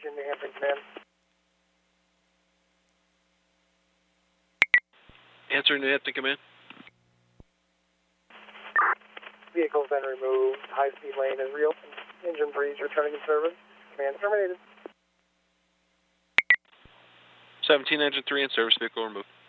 Station, New Hampton Command. Answer New Hampton Command. Vehicle's been removed. High-speed lane is reopened. Engine breeze returning to service. Command terminated. 17 Engine 3 and service vehicle removed.